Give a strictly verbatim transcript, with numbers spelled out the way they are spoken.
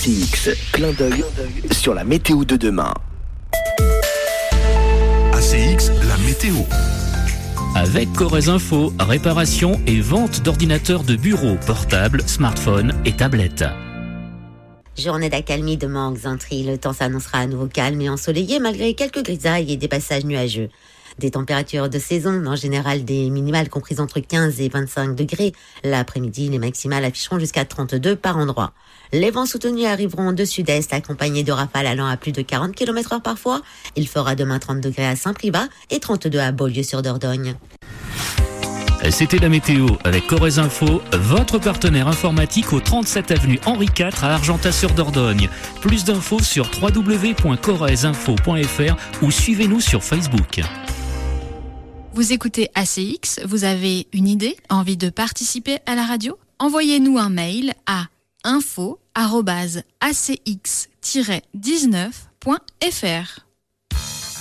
C X, clin d'œil sur la météo de demain. A C X, la météo. Avec Corrèze Info, réparation et vente d'ordinateurs de bureau, portables, smartphones et tablettes. Journée d'accalmie demain en Xantrie. Le temps s'annoncera à nouveau calme et ensoleillé malgré quelques grisailles et des passages nuageux. Des températures de saison, en général des minimales comprises entre quinze et vingt-cinq degrés. L'après-midi, les maximales afficheront jusqu'à trente-deux par endroit. Les vents soutenus arriveront de sud-est, accompagnés de rafales allant à plus de quarante kilomètres heure parfois. Il fera demain trente degrés à Saint-Privat et trente-deux à Beaulieu-sur-Dordogne. C'était la météo avec Corrèze Info, votre partenaire informatique au trente-sept avenue Henri quatre à Argentat-sur-Dordogne. Plus d'infos sur w w w point corrèze info point f r ou suivez-nous sur Facebook. Vous écoutez A C X, vous avez une idée, envie de participer à la radio ? Envoyez-nous un mail à info arobase a c x tiret dix-neuf point f r.